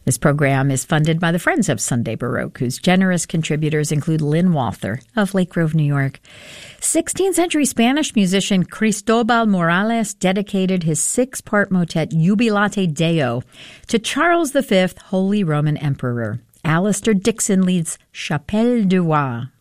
This program is funded by the Friends of Sunday Baroque, whose generous contributors include Lynn Walther of Lake Grove, New York. 16th century Spanish musician Cristobal Morales dedicated his 6-part motet Jubilate Deo to Charles V, Holy Roman Emperor. Alistair Dixon leads Chapelle du Roi.